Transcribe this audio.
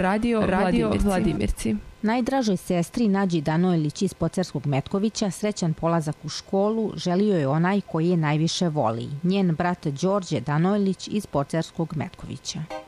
Radio Vladimirci. Najdražoj sestri Nađi Danojlić iz Pocerskog Metkovića srećan polazak u školu želio je onaj koji je najviše voli, njen brat Đorđe Danojlić iz Pocerskog Metkovića.